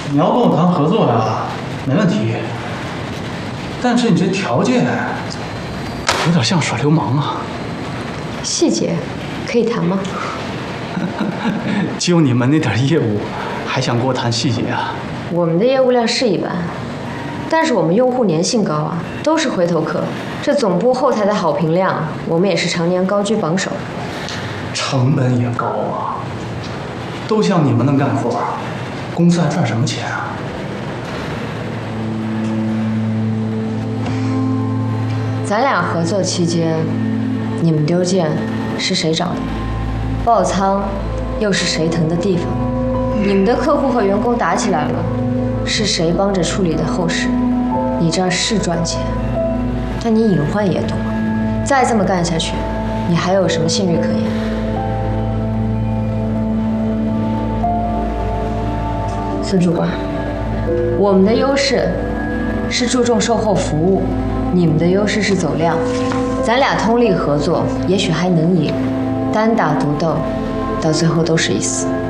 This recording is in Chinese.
你要跟我谈合作呀，没问题。但是你这条件有点像耍流氓啊。 细节可以谈吗？ 就你们那点业务，还想跟我谈细节啊？ 我们的业务量是一般，但是我们用户粘性高啊，都是回头客。这总部后台的好评量，我们也是常年高居榜首。 成本也高啊。都像你们能干活，公司还赚什么钱啊？ 咱俩合作期间，你们丢件是谁找的？爆仓又是谁疼的地方？你们的客户和员工打起来了，是谁帮着处理的后事？你这儿是赚钱，但你隐患也多。再这么干下去，你还有什么信誉可言？孙主管，我们的优势是注重售后服务，你们的优势是走量。咱俩通力合作，也许还能赢。单打独斗，到最后都是一死。